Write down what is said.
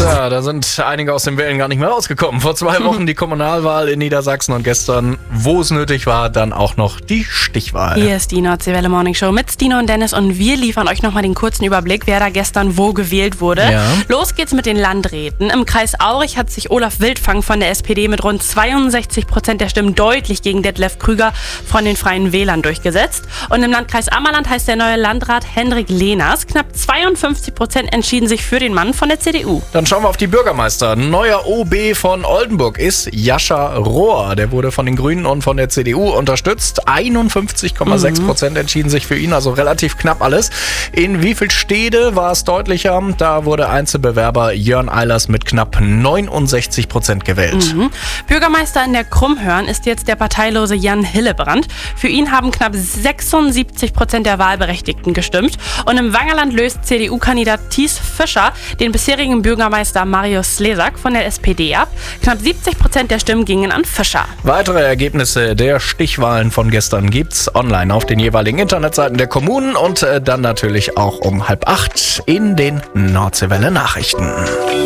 Tja, da sind einige aus den Wählen gar nicht mehr rausgekommen. Vor 2 Wochen die Kommunalwahl in Niedersachsen und gestern, wo es nötig war, dann auch noch die Stichwahl. Hier ist die Nordseewelle Morning Show mit Stino und Dennis und wir liefern euch nochmal den kurzen Überblick, wer da gestern wo gewählt wurde. Ja. Los geht's mit den Landräten. Im Kreis Aurich hat sich Olaf Wildfang von der SPD mit rund 62% der Stimmen deutlich gegen Detlef Krüger von den Freien Wählern durchgesetzt. Und im Landkreis Ammerland heißt der neue Landrat Hendrik Lehners. Knapp 52% entschieden sich für den Mann von der CDU. Dann schauen wir auf die Bürgermeister. Neuer OB von Oldenburg ist Jascha Rohr. Der wurde von den Grünen und von der CDU unterstützt. 51,6% entschieden sich für ihn, also relativ knapp alles. In Wiefelstede war es deutlicher. Da wurde Einzelbewerber Jörn Eilers mit knapp 69% gewählt. Bürgermeister in der Krummhörn ist jetzt der parteilose Jan Hillebrand. Für ihn haben knapp 76% der Wahlberechtigten gestimmt. Und im Wangerland löst CDU-Kandidat Thies Fischer den bisherigen Bürgermeister Marius Slesak von der SPD ab. Knapp 70% der Stimmen gingen an Fischer. Weitere Ergebnisse der Stichwahlen von gestern gibt's online auf den jeweiligen Internetseiten der Kommunen und dann natürlich auch um 7:30 in den Nordseewelle Nachrichten.